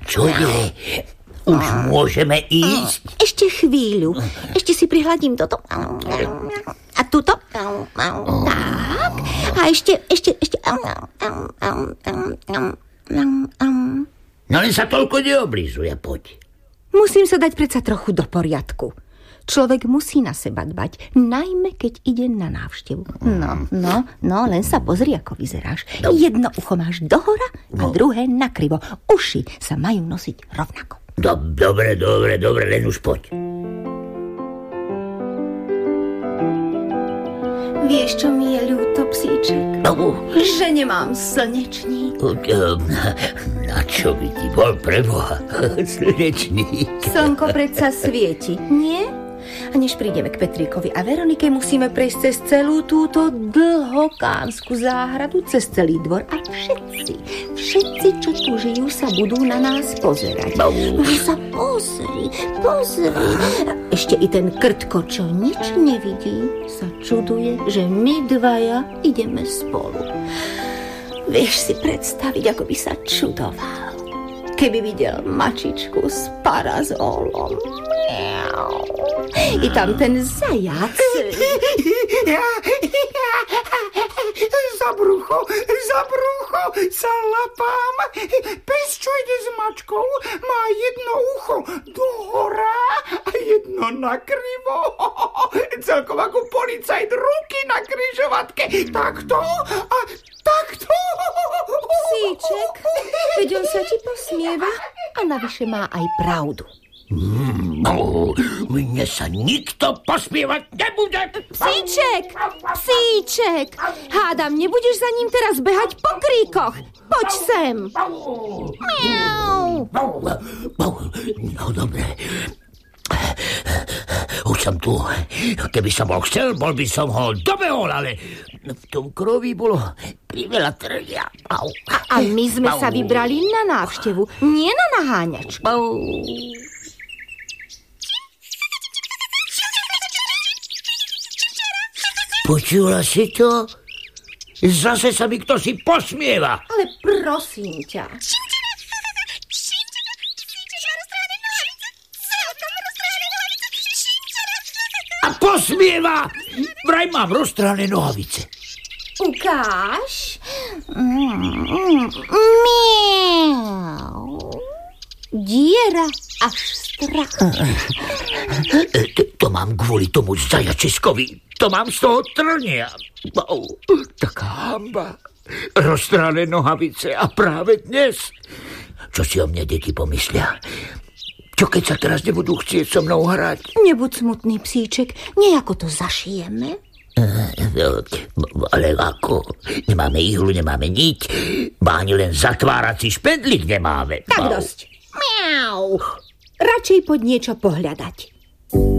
Čo je? Už môžeme ísť? Ešte chvíľu. Ešte si prihľadím toto. A tuto. Tak. A ešte. No len sa toľko neoblízuje, poď. Musím sa dať predsa trochu do poriadku. Človek musí na seba dbať, najmä keď ide na návštevu. No, len sa pozri, ako vyzeráš. No. Jedno ucho máš dohora a druhé nakrivo. Uši sa majú nosiť rovnako. Dobre, len už poď. Vieš, čo mi je ľúto, psíček? No. Že nemám slnečník. Na čo by ti bol preboha slnečník? Slnko predsa svieti, nie? A než prídeme k Petríkovi a Veronike, musíme prejsť cez celú túto dlhokánsku záhradu, cez celý dvor a všetci, čo tu žijú, sa budú na nás pozerať. No sa pozri. Ešte i ten krtko, čo nič nevidí, sa čuduje, že my dvaja ideme spolu. Vieš si predstaviť, ako by sa čudoval, keby videl mačičku s parazolom. I tam ten zajac. Za brucho sa lapám. Pes, čo ide s mačkou, má jedno ucho dohora a jedno nakrivo. Celkom ako policajt, ruky na križovatke. Takto a takto. Psíček, veď on sa ti posmieva a navyše má aj pravdu. Mne sa nikto posmievať nebude. Psíček, hádam, nebudeš za ním teraz behať po kríkoch. Poď sem. Miau. No dobre. Už som tu. Keby som ho chcel, bol by som ho dobehol, ale v tom kroví bolo priveľa trnia. A my sme sa vybrali na návštevu, nie na naháňačku. Počula si to? Zase sa mi kto si posmieva. Ale prosím ťa. A posmieva! Vraj mám roztrhané nohavice. Ukáž. Diera až strach. To mám kvôli tomu zajačiskovi. To mám z toho trnia. Taká hamba. Roztrhané nohavice a práve dnes. Čo si o mne deti pomyslia? Čo keď sa teraz nebudú chcieť so mnou hrať? Nebuď smutný, psíček. Nejako to zašijeme. Ale ako? Nemáme ihlu, nemáme niť. Ani len zatvárací špendlík nemáme. Tak dosť. Miau. Radšej poď niečo pohľadať.